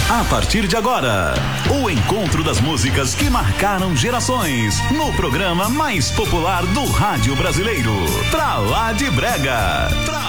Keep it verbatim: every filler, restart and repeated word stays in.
A partir de agora, o encontro das músicas que marcaram gerações no programa mais popular do rádio brasileiro. Pra lá de Brega. Pra